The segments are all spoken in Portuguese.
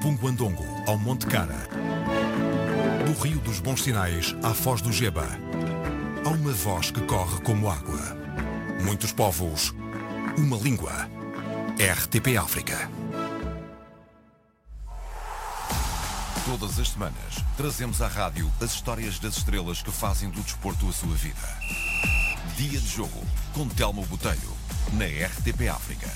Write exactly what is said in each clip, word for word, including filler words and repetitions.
Punguandongo ao Monte Cara. Do Rio dos Bons Sinais à Foz do Geba. Há uma voz que corre como água. Muitos povos, uma língua. R T P África. Todas as semanas, trazemos à rádio as histórias das estrelas que fazem do desporto a sua vida. Dia de jogo, com Telmo Botelho, na R T P África.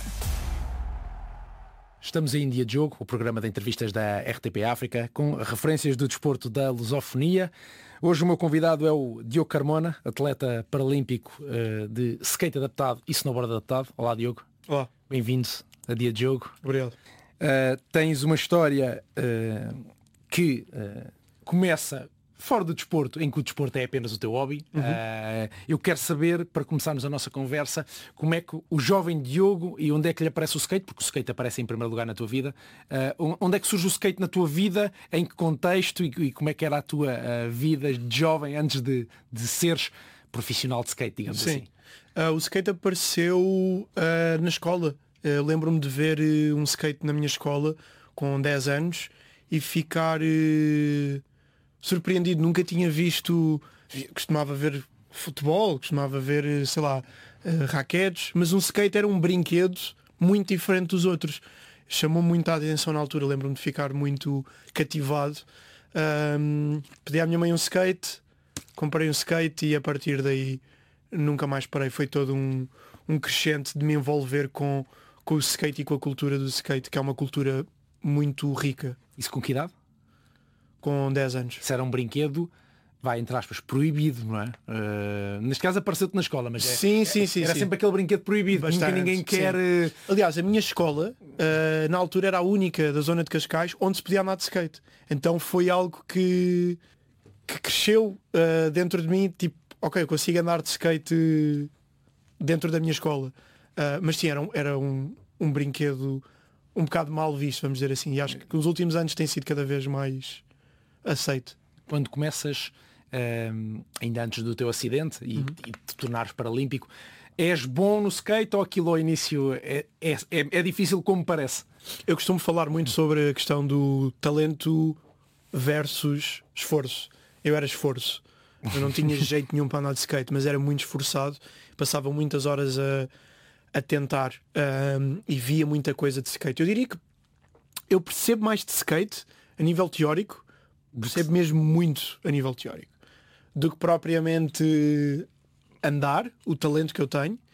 Estamos em Dia de Jogo, o programa de entrevistas da R T P África, com referências do desporto da lusofonia. Hoje o meu convidado é o Diogo Carmona, atleta paralímpico uh, de skate adaptado e snowboard adaptado. Olá, Diogo. Olá. Bem-vindo a Dia de Jogo. Obrigado. Uh, tens uma história uh, que uh, começa fora do desporto, em que o desporto é apenas o teu hobby. Uhum. Uh, eu quero saber, para começarmos a nossa conversa, como é que o jovem Diogo, e onde é que lhe aparece o skate, porque o skate aparece em primeiro lugar na tua vida, uh, onde é que surge o skate na tua vida, em que contexto, e, e como é que era a tua uh, vida de jovem antes de, de seres profissional de skate, digamos Sim. assim? Uh, o skate apareceu uh, na escola. Uh, lembro-me de ver uh, um skate na minha escola com dez anos e ficar... Uh, surpreendido, nunca tinha visto, costumava ver futebol, costumava ver, sei lá, uh, raquetes, mas um skate era um brinquedo muito diferente dos outros. Chamou muito a atenção na altura, lembro-me de ficar muito cativado. Um, pedi à minha mãe um skate, comprei um skate e a partir daí nunca mais parei. Foi todo um, um crescente de me envolver com, com o skate e com a cultura do skate, que é uma cultura muito rica. Isso com que idade? Com dez anos. Isso era um brinquedo, vai, entre aspas, proibido, não é? Uh, neste caso apareceu-te na escola, mas é, sim, sim, sim, era sim. sempre aquele brinquedo proibido. Bastante, nunca ninguém quer... Uh... Aliás, a minha escola, uh, na altura, era a única da zona de Cascais onde se podia andar de skate. Então foi algo que, que cresceu uh, dentro de mim, tipo, ok, eu consigo andar de skate dentro da minha escola. Uh, mas sim, era, um, era um, um brinquedo um bocado mal visto, vamos dizer assim. E acho que nos últimos anos tem sido cada vez mais... aceito. Quando começas, um, ainda antes do teu acidente e, uhum. e te tornares paralímpico, és bom no skate ou aquilo ao início é, é, é, é difícil como parece? Eu costumo falar muito sobre a questão do talento versus esforço. Eu era esforço. Eu não tinha jeito nenhum para andar de skate, mas era muito esforçado. Passava muitas horas a, a tentar um, e via muita coisa de skate. Eu diria que eu percebo mais de skate a nível teórico, percebo mesmo muito a nível teórico, do que propriamente andar, o talento que eu tenho.